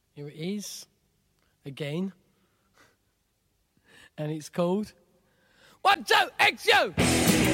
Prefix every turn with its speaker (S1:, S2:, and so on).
S1: Here it is, again. And it's called 1, 2, X, you!